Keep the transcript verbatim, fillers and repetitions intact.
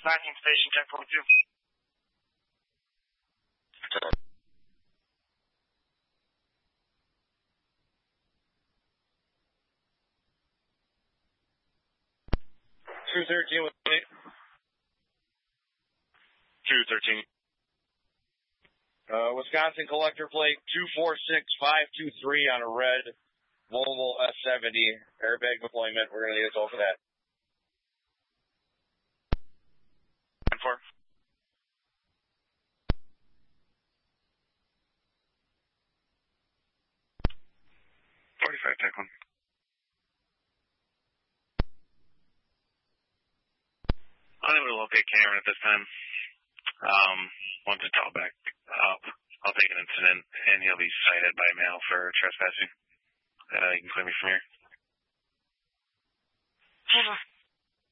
Docking station, ten forty-two. two thirteen with me. two thirteen. Uh, Wisconsin collector plate two four six five two three on a red Volvo S seventy airbag deployment. We're going to get a toll for that. ten four. forty-five, take one. Unable to locate Cameron at this time. Um, want to call back up. I'll take an incident, and he'll be cited by mail for trespassing. Uh, you can clear me from here. Over.